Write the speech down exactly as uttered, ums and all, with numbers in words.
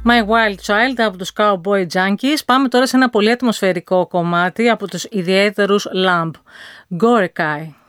My Wild Child από τους Cowboy Junkies. Πάμε τώρα σε ένα πολύ ατμοσφαιρικό κομμάτι από τους ιδιαίτερους Lamb. Gorekai.